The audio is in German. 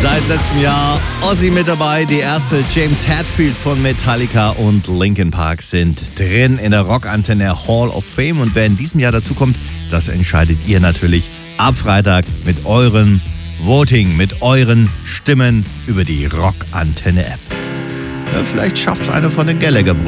Seit letztem Jahr Ozzy mit dabei, die Ärzte, James Hetfield von Metallica und Linkin Park sind drin in der Rockantenne Hall of Fame. Und wer in diesem Jahr dazukommt, das entscheidet ihr natürlich ab Freitag mit eurem Voting, mit euren Stimmen über die Rockantenne App. Ja, vielleicht schafft's einer von den Gallagher-Brüdern.